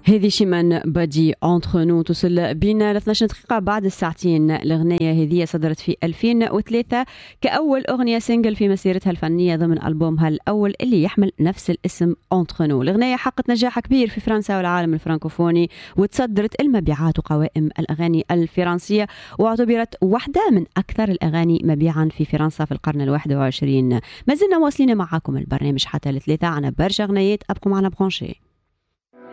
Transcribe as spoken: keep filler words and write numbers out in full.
هذه شيمان بادي اونتر نو توصل بينا ل اثناش دقيقة بعد الساعتين. الأغنية هذه صدرت في ألفين وثلاثة كأول أغنية سينجل في مسيرتها الفنية ضمن ألبومها الأول اللي يحمل نفس الاسم اونتر نو. الأغنية حققت نجاح كبير في فرنسا والعالم الفرنكوفوني، وتصدرت المبيعات وقوائم الأغاني الفرنسية، واعتبرت واحدة من أكثر الأغاني مبيعا في فرنسا في القرن الواحد وعشرين. ما زلنا واصلين معاكم البرنامج حتى الثلاثة، عنا برشا أغنيات، أبقوا معنا برونشي.